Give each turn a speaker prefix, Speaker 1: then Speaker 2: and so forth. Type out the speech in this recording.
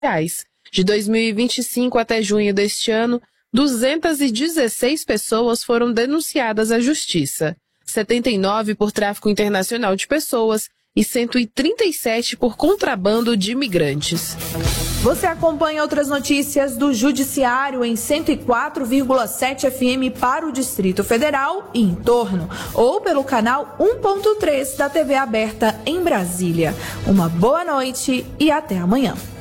Speaker 1: De 2025 até junho deste ano, 216 pessoas foram denunciadas à Justiça, 79 por tráfico internacional de pessoas e 137 por contrabando de imigrantes.
Speaker 2: Você acompanha outras notícias do Judiciário em 104,7 FM para o Distrito Federal e em torno, ou pelo canal 1.3 da TV aberta em Brasília. Uma boa noite e até amanhã.